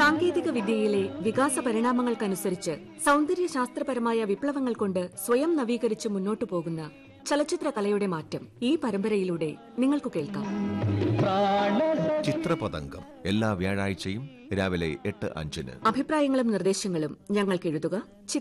സാങ്കേതിക വിദ്യയിലെ വികാസ പരിണാമങ്ങൾക്കനുസരിച്ച് സൗന്ദര്യശാസ്ത്രപരമായ വിപ്ലവങ്ങൾ കൊണ്ട് സ്വയം നവീകരിച്ച് മുന്നോട്ടു പോകുന്ന ചലച്ചിത്ര കലയുടെ മാറ്റം ഈ പരമ്പരയിലൂടെ നിങ്ങൾക്ക് കേൾക്കാം. ചിത്രപതംഗം എല്ലാ വ്യാഴാഴ്ചയും രാവിലെ 8:05. അഭിപ്രായങ്ങളും നിർദ്ദേശങ്ങളും ഞങ്ങൾക്ക് എഴുതുക.